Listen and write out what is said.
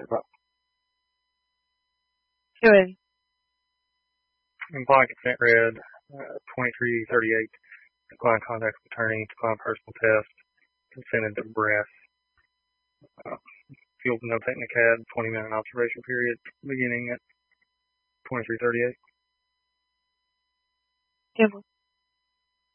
Good. Implying consent read 2338. Decline contact with attorney. Decline personal test. Consented to breath. Field no technicad. 20-minute observation period beginning at 2338. Good.